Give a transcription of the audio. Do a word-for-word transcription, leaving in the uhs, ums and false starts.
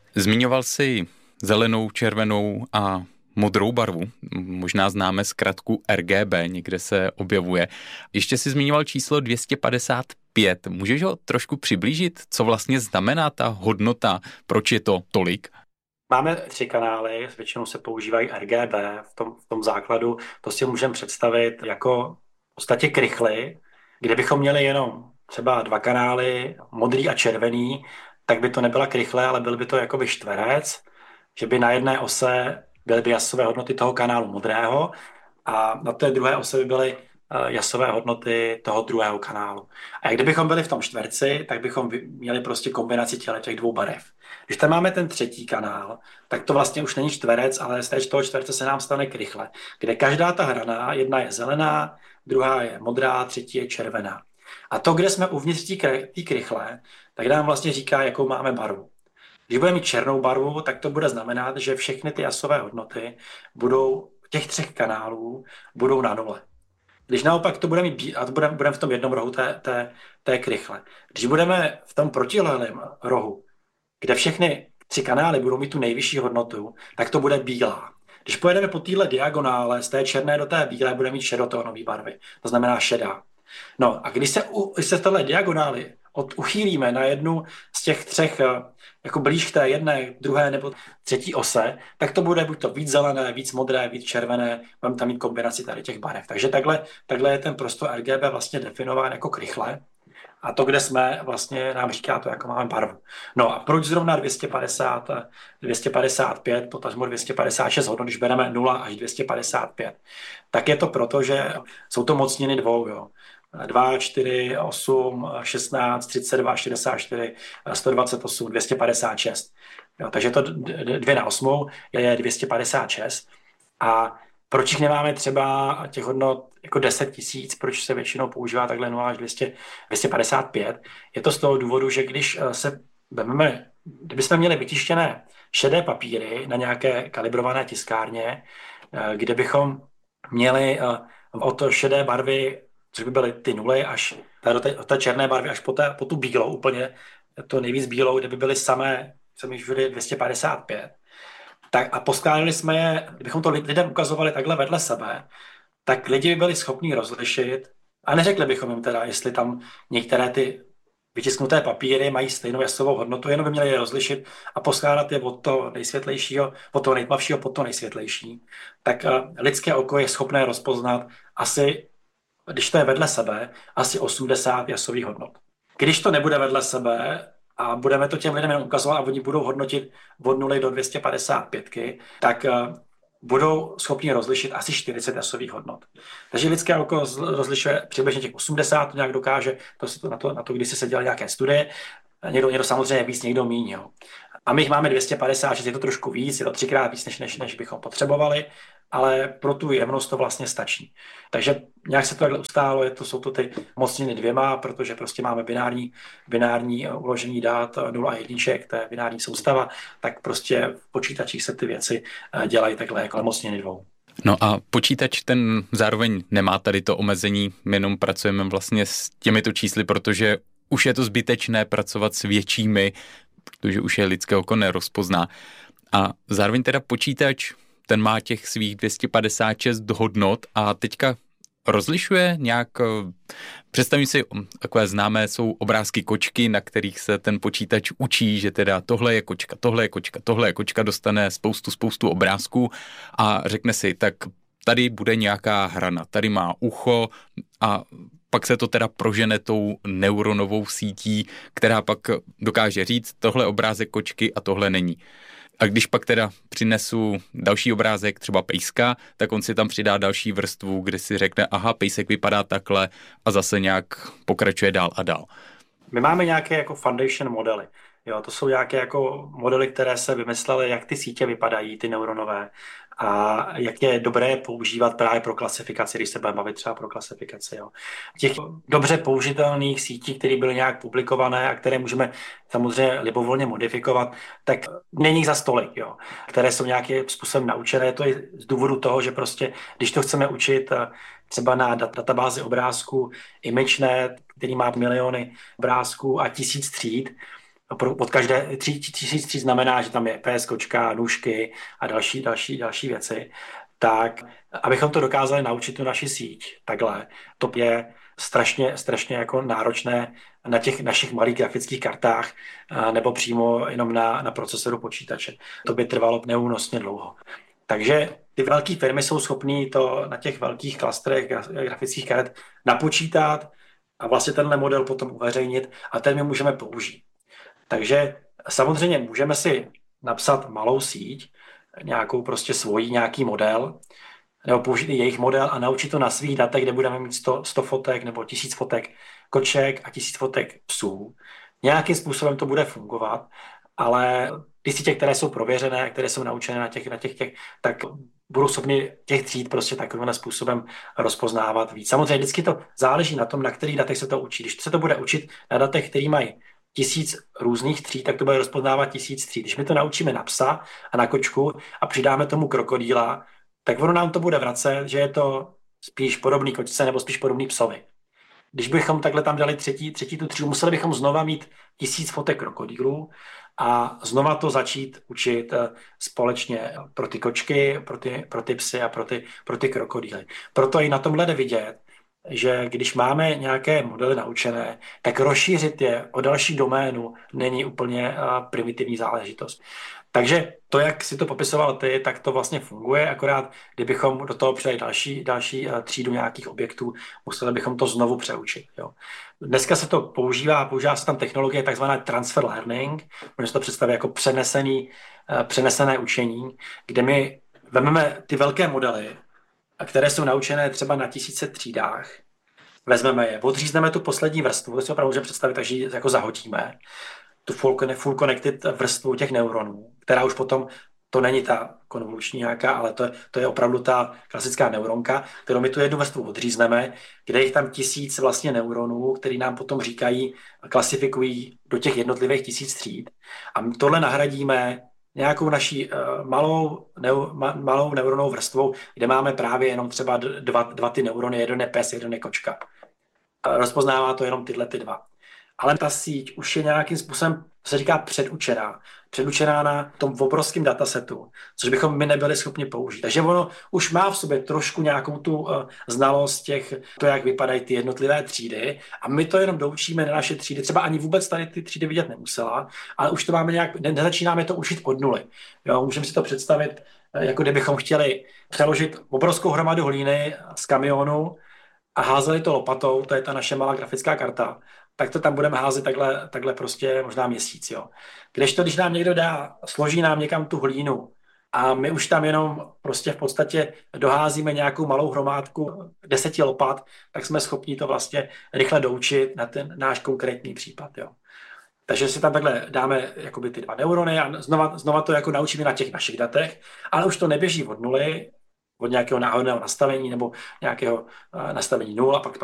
Zmiňoval jsi zelenou, červenou a modrou barvu. Možná známe zkratku R G B, někde se objevuje. Ještě jsi zmiňoval číslo dvě stě padesát pět. Můžeš ho trošku přiblížit, co vlastně znamená ta hodnota, proč je to tolik? Máme tři kanály, většinou se používají R G B v tom, v tom základu. To si můžeme představit jako v podstatě krychly, kde bychom měli jenom třeba dva kanály, modrý a červený, tak by to nebyla krychle, ale byl by to jakoby čtverec, že by na jedné ose byly by jasové hodnoty toho kanálu modrého a na té druhé ose by byly jasové hodnoty toho druhého kanálu. A kdybychom byli v tom čtverci, tak bychom měli prostě kombinaci těch dvou barev. Když tam máme ten třetí kanál, tak to vlastně už není čtverec, ale z toho čtverce se nám stane krychle, kde každá ta hrana, jedna je zelená, druhá je modrá, třetí je červená. A to, kde jsme uvnitř té krychle, tak nám vlastně říká, jakou máme barvu. Když budeme mít černou barvu, tak to bude znamenat, že všechny ty jasové hodnoty budou těch třech kanálů budou na nule. Když naopak to budeme mít, a to budeme, budeme v tom jednom rohu té, té, té krychle. Když budeme v tom protilehlém rohu, kde všechny tři kanály budou mít tu nejvyšší hodnotu, tak to bude bílá. Když pojedeme po téhle diagonále z té černé do té bílé, bude mít šedotónové barvy. To znamená šedá. No a když se, když se z téhle diagonály od, uchýlíme na jednu z těch třech, jako blíž k té jedné, druhé nebo třetí ose, tak to bude buď to víc zelené, víc modré, víc červené, budeme tam mít kombinaci tady těch barev. Takže takhle, takhle je ten prostor R G B vlastně definován jako krychle. A to, kde jsme, vlastně nám říká to, jako máme barvu. No a proč zrovna dvě stě padesát, dvě stě padesát pět, potažmo dvě stě padesát šest hodnot, když bereme nula až dvě stě padesát pět, tak je to proto, že jsou to mocniny dvou, jo. dva, čtyři, osm, šestnáct, třicet dva, šedesát čtyři, sto dvacet osm, dvě stě padesát šest. Jo, takže to dvě na osmou je dvě stě padesát šest. A proč jich nemáme třeba těch hodnot jako deset tisíc, proč se většinou používá takhle nula až dvě stě, dvě stě padesát pět? Je to z toho důvodu, že když se vezmeme, kdybychom měli vytištěné šedé papíry na nějaké kalibrované tiskárně, kde bychom měli od šedé barvy, což by byly ty nuly, až do té, té černé barvy, až po, té, po tu bílou, úplně to nejvíc bílou, kde by byly samé, jsem již dvě stě padesát pět, tak a poskládali jsme je, kdybychom to lidem ukazovali takhle vedle sebe, tak lidi by byli schopni rozlišit a neřekli bychom jim teda, jestli tam některé ty vytisknuté papíry mají stejnou jasovou hodnotu, jenom by měli je rozlišit a poskládat je od toho nejsvětlejšího, od toho nejtmavšího, po to nejsvětlejší. Tak uh, lidské oko je schopné rozpoznat asi, když to je vedle sebe, asi osmdesát jasových hodnot. Když to nebude vedle sebe, a budeme to těm lidem jenom ukazovat a oni budou hodnotit od nuly do dvě stě padesát pět, tak uh, budou schopni rozlišit asi čtyřicet jasových hodnot. Takže lidské oko rozlišuje přibližně těch osmdesát, to nějak dokáže, to, to, na, to, na to, když se dělali nějaké studie, někdo, někdo samozřejmě víc, někdo míň. Jo. A my jich máme dvě stě padesát šest, je to trošku víc, je to třikrát víc, než, než, než bychom potřebovali, ale pro tu jemnost to vlastně stačí. Takže nějak se to takhle ustálo, je to, jsou to ty mocniny dvěma, protože prostě máme binární, binární uložení dát nula a jedniček, to je binární soustava, tak prostě v počítačích se ty věci dělají takhle jako mocniny dvou. No a počítač ten zároveň nemá tady to omezení, my jenom pracujeme vlastně s těmito čísly, protože už je to zbytečné pracovat s většími, protože už je lidské oko nerozpozná. A zároveň teda počítač, ten má těch svých dvě stě padesát šest hodnot a teďka rozlišuje nějak, představím si, takové známé jsou obrázky kočky, na kterých se ten počítač učí, že teda tohle je kočka, tohle je kočka, tohle je kočka, dostane spoustu, spoustu obrázků a řekne si, tak tady bude nějaká hrana, tady má ucho a pak se to teda prožene tou neuronovou sítí, která pak dokáže říct, tohle obrázek kočky a tohle není. A když pak teda přinesu další obrázek, třeba pejska, tak on si tam přidá další vrstvu, kde si řekne, aha, pejsek vypadá takhle a zase nějak pokračuje dál a dál. My máme nějaké jako foundation modely. Jo, to jsou nějaké jako modely, které se vymyslely, jak ty sítě vypadají, ty neuronové, a jak je dobré používat právě pro klasifikaci, když se budeme bavit třeba pro klasifikaci. Jo. Těch dobře použitelných sítí, které byly nějak publikované a které můžeme samozřejmě libovolně modifikovat, tak není za stolik, jo, které jsou nějakým způsobem naučené. To je z důvodu toho, že prostě, když to chceme učit třeba na databázi obrázků ImageNet, který má miliony obrázků a tisíc tříd, od každé tří tisíc tříd znamená, že tam je pes, kočka, nůžky a další, další, další věci, tak abychom to dokázali naučit tu naši síť takhle, to je strašně, strašně jako náročné na těch našich malých grafických kartách nebo přímo jenom na, na procesoru počítače. To by trvalo neúnosně dlouho. Takže ty velké firmy jsou schopné to na těch velkých klastrech grafických karet napočítat a vlastně tenhle model potom uveřejnit a ten my můžeme použít. Takže samozřejmě můžeme si napsat malou síť, nějakou prostě svojí, nějaký model, nebo použít i jejich model a naučit to na svých datech, kde budeme mít sto, sto fotek nebo tisíc fotek koček a tisíc fotek psů. Nějakým způsobem to bude fungovat, ale ty sítě, které jsou prověřené, které jsou naučené na těch, na těch, těch tak budou schopni těch tříd prostě takovým způsobem rozpoznávat víc. Samozřejmě vždycky to záleží na tom, na kterých datech se to učí. Když se to bude učit na datech, které mají tisíc různých tříd, tak to bude rozpoznávat tisíc tříd. Když my to naučíme na psa a na kočku a přidáme tomu krokodýla, tak ono nám to bude vracet, že je to spíš podobný kočce nebo spíš podobný psovi. Když bychom takhle tam dali třetí, třetí tu třídu, museli bychom znova mít tisíc fotek krokodýlů a znova to začít učit společně pro ty kočky, pro ty, pro ty psy a pro ty, pro ty krokodýly. Proto i na tomhle jde vidět, že když máme nějaké modely naučené, tak rozšířit je o další doménu není úplně primitivní záležitost. Takže to, jak si to popisoval ty, tak to vlastně funguje, akorát kdybychom do toho přidali další, další třídu nějakých objektů, museli bychom to znovu přeučit. Jo. Dneska se to používá, používá se tam technologie takzvaná transfer learning, můžeme si to představit jako přenesený, přenesené učení, kde my vezmeme ty velké modely, které jsou naučené třeba na tisíce třídách, vezmeme je, odřízneme tu poslední vrstvu, to si opravdu můžeme představit, takže ji jako zahodíme, tu full, full connected vrstvu těch neuronů, která už potom, to není ta konvoluční nějaká, ale to je, to je opravdu ta klasická neuronka, kterou my tu jednu vrstvu odřízneme, kde je tam tisíc vlastně neuronů, který nám potom říkají, klasifikují do těch jednotlivých tisíc tříd. A tohle nahradíme nějakou naší uh, malou, neu, ma, malou neuronovou vrstvou, kde máme právě jenom třeba dva, dva ty neurony, jeden je pes, jeden je kočka. A rozpoznává to jenom tyhle ty dva. Ale ta síť už je nějakým způsobem, to se říká předučená. Předučená na tom obrovském datasetu, což bychom my nebyli schopni použít. Takže ono už má v sobě trošku nějakou tu uh, znalost těch, to, jak vypadají ty jednotlivé třídy a my to jenom doučíme na naše třídy. Třeba ani vůbec tady ty třídy vidět nemusela, ale už to máme nějak, ne, nezačínáme to učit od nuly. Jo, můžeme si to představit, jako kdybychom chtěli přeložit obrovskou hromadu hlíny z kamionu a házeli to lopatou, to je ta naše malá grafická karta, tak to tam budeme házet takhle, takhle prostě možná měsíc. Jo. Kdežto, když nám někdo dá, složí nám někam tu hlínu a my už tam jenom prostě v podstatě doházíme nějakou malou hromádku deseti lopat, tak jsme schopni to vlastně rychle doučit na ten náš konkrétní případ. Jo. Takže si tam takhle dáme jakoby ty dva neurony a znova, znova to jako naučíme na těch našich datech, ale už to neběží od nuly, od nějakého náhodného nastavení nebo nějakého nastavení nul a pak